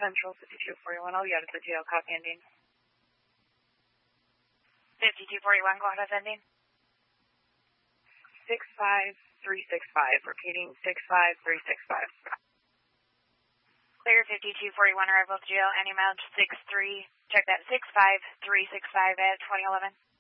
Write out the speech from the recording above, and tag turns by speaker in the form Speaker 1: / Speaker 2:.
Speaker 1: Central 5241, I'll be out of the jail. Copy ending.
Speaker 2: 5241, go ahead, ending.
Speaker 1: 65365, repeating 65365.
Speaker 2: Clear 5241, arrival to jail, any amount 63, check that 65365 at 2011.